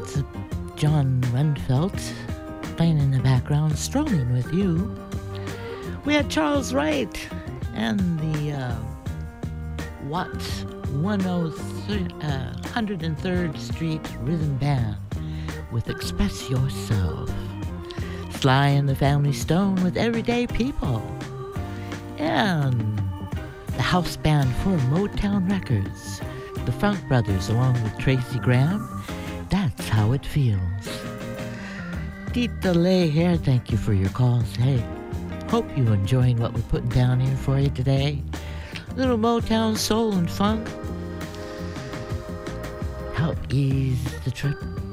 That's John Renfelt playing in the background, strolling with you. We had Charles Wright and the Watts 103rd Street Rhythm Band with Express Yourself. Sly and the Family Stone with Everyday People. And the house band for Motown Records, the Funk Brothers along with Tracy Graham. That's How It Feels. Tita Lay here, thank you for your calls. Hey, hope you're enjoying what we're putting down here for you today. Little Motown soul and funk. Help ease the trip